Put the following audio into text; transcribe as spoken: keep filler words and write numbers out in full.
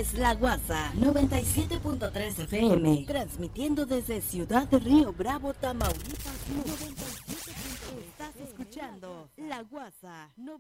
es La Guasa noventa y siete punto tres F M, transmitiendo desde Ciudad de Río Bravo, Tamaulipas. noventa y siete. Estás escuchando La Guasa noventa y siete.